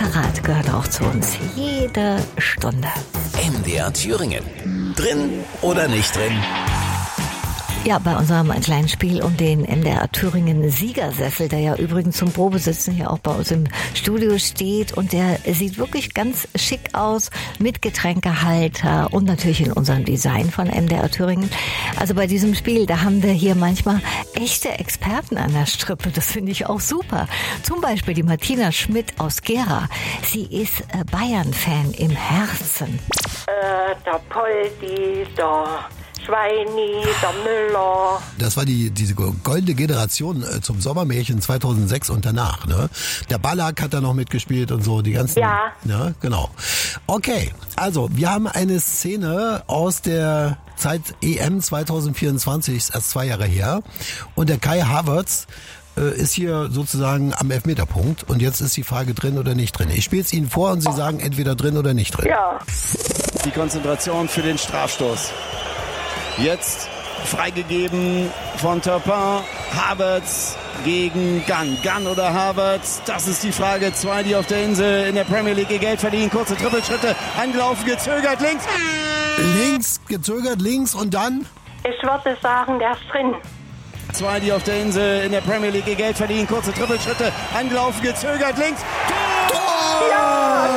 Fahrrad gehört auch zu uns. Jede Stunde. MDR Thüringen. Drin oder nicht drin? Ja, bei unserem kleinen Spiel um den MDR Thüringen Siegersessel, der ja übrigens zum Probesitzen hier auch bei uns im Studio steht, und der sieht wirklich ganz schick aus mit Getränkehalter und natürlich in unserem Design von MDR Thüringen. Also bei diesem Spiel, da haben wir hier manchmal echte Experten an der Strippe. Das finde ich auch super. Zum Beispiel die Martina Schmidt aus Gera. Sie ist Bayern-Fan im Herzen. Der Poldi, der Schweini, der Müller. Das war diese goldene Generation zum Sommermärchen 2006 und danach, ne? Der Ballack hat da noch mitgespielt und so, die ganzen... Ja. Ne? Genau. Okay, also wir haben eine Szene aus der Zeit EM 2024, ist erst 2 Jahre her, und der Kai Havertz ist hier sozusagen am Elfmeterpunkt, und jetzt ist die Frage drin oder nicht drin. Ich spiele es Ihnen vor und Sie sagen entweder drin oder nicht drin. Ja. Die Konzentration für den Strafstoß. Jetzt freigegeben von Turpin. Havertz gegen Gunn. Gunn oder Havertz? Das ist die Frage. 2, die auf der Insel in der Premier League ihr Geld verdienen. Kurze Trippelschritte. Angelaufen, gezögert, links. Links, gezögert, links und dann? Ich würde sagen, der ist drin. 2, die auf der Insel in der Premier League ihr Geld verdienen. Kurze Trippelschritte. Angelaufen, gezögert, links. Tor! Ja,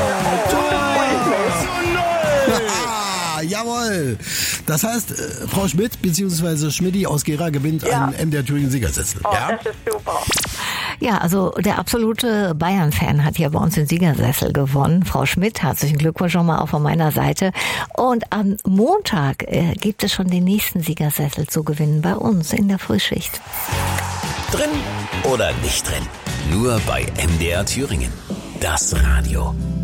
Jawohl. Das heißt, Frau Schmidt bzw. Schmidti aus Gera gewinnt einen MDR Thüringen Siegersessel. Oh, ja? das ist super. Ja, also der absolute Bayern-Fan hat hier bei uns den Siegersessel gewonnen. Frau Schmidt, herzlichen Glückwunsch schon mal auch von meiner Seite. Und am Montag gibt es schon den nächsten Siegersessel zu gewinnen bei uns in der Frühschicht. Drin oder nicht drin? Nur bei MDR Thüringen. Das Radio.